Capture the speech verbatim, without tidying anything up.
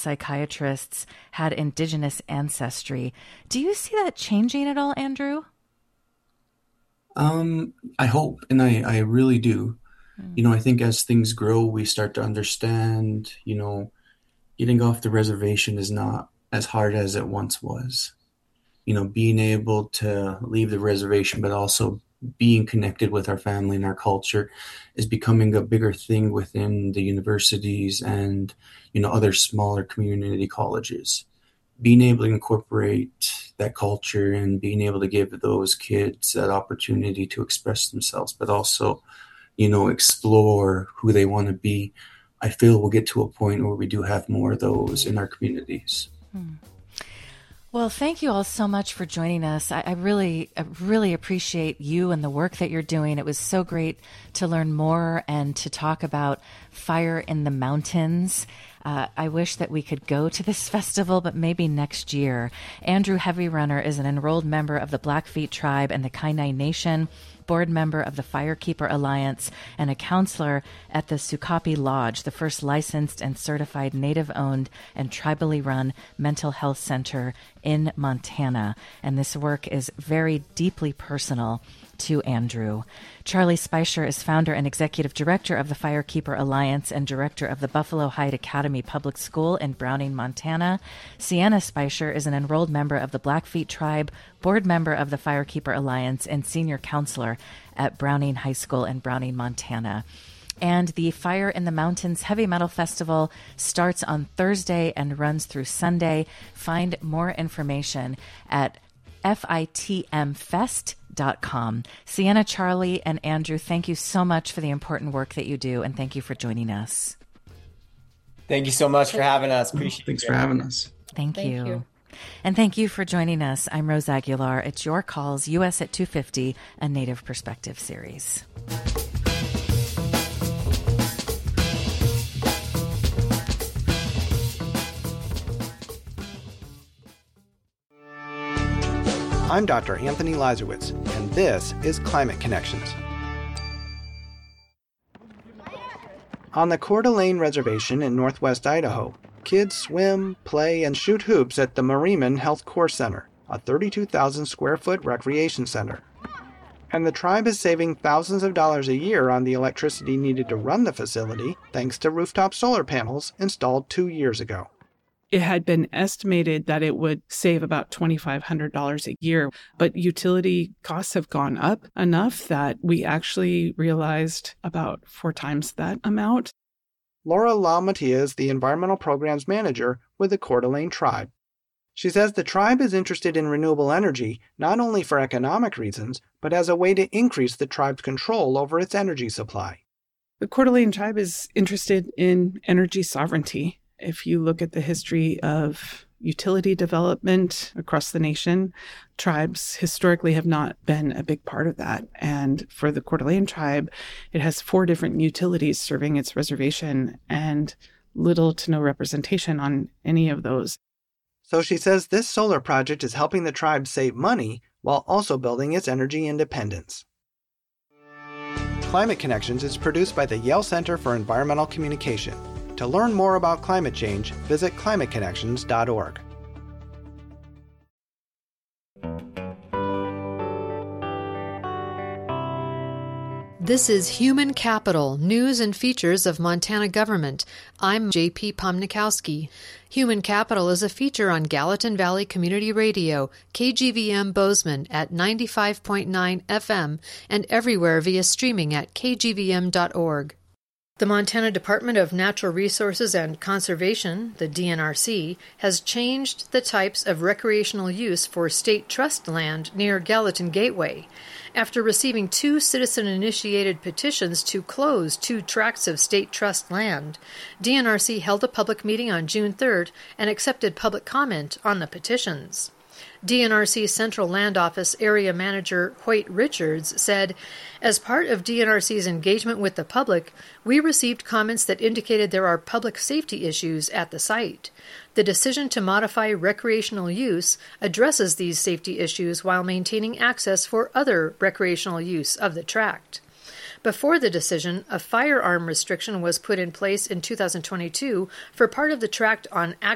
psychiatrists had Indigenous ancestry. Do you see that changing at all, Andrew? Um, I hope, and I, I really do. You know, I think as things grow, we start to understand, you know, getting off the reservation is not as hard as it once was. You know, being able to leave the reservation, but also being connected with our family and our culture is becoming a bigger thing within the universities and, you know, other smaller community colleges. Being able to incorporate that culture and being able to give those kids that opportunity to express themselves, but also, you know, explore who they want to be. I feel we'll get to a point where we do have more of those in our communities. Hmm. Well, thank you all so much for joining us. I, I really, I really appreciate you and the work that you're doing. It was so great to learn more and to talk about Fire in the Mountains. Uh, I wish that we could go to this festival, but maybe next year. Andrew Heavy Runner is an enrolled member of the Blackfeet tribe and the Kainai Nation, board member of the Firekeeper Alliance, and a counselor at the Sukapi Lodge, the first licensed and certified Native-owned and tribally run mental health center in Montana. And this work is very deeply personal to Andrew. Charlie Speicher is founder and executive director of the Firekeeper Alliance and director of the Buffalo Heights Academy Public School in Browning, Montana. Sienna Speicher is an enrolled member of the Blackfeet tribe, board member of the Firekeeper Alliance, and senior counselor at Browning High School in Browning, Montana. And the Fire in the Mountains Heavy Metal Festival starts on Thursday and runs through Sunday. Find more information at F I T M fest dot com. Sienna, Charlie, and Andrew, thank you so much for the important work that you do, and thank you for joining us. Thank you so much for having us. Appreciate Thanks it. for having us. Thank, Thank you. you. And thank you for joining us. I'm Rose Aguilar. It's Your Calls, U S at two fifty, a Native Perspective series. I'm Doctor Anthony Lazarowitz, and this is Climate Connections. On the Coeur d'Alene Reservation in northwest Idaho, kids swim, play, and shoot hoops at the Mariman Health Core Center, a thirty-two thousand square foot recreation center. And the tribe is saving thousands of dollars a year on the electricity needed to run the facility thanks to rooftop solar panels installed two years ago. It had been estimated that it would save about two thousand five hundred dollars a year, but utility costs have gone up enough that we actually realized about four times that amount. Laura LaMattia is the Environmental Programs Manager with the Coeur d'Alene Tribe. She says the tribe is interested in renewable energy not only for economic reasons, but as a way to increase the tribe's control over its energy supply. The Coeur d'Alene Tribe is interested in energy sovereignty. If you look at the history of utility development across the nation, tribes historically have not been a big part of that. And for the Coeur d'Alene Tribe, it has four different utilities serving its reservation and little to no representation on any of those. So she says this solar project is helping the tribe save money while also building its energy independence. Climate Connections is produced by the Yale Center for Environmental Communication. To learn more about climate change, visit climate connections dot org. This is Human Capital, News and Features of Montana Government. I'm J P Pomnikowski. Human Capital is a feature on Gallatin Valley Community Radio, K G V M Bozeman at ninety-five point nine F M, and everywhere via streaming at k g v m dot org. The Montana Department of Natural Resources and Conservation, the D N R C, has changed the types of recreational use for state trust land near Gallatin Gateway. After receiving two citizen-initiated petitions to close two tracts of state trust land, D N R C held a public meeting on June third and accepted public comment on the petitions. D N R C Central Land Office Area Manager Hoyt Richards said, "As part of D N R C's engagement with the public, we received comments that indicated there are public safety issues at the site. The decision to modify recreational use addresses these safety issues while maintaining access for other recreational use of the tract." Before the decision, a firearm restriction was put in place in two thousand twenty-two for part of the tract on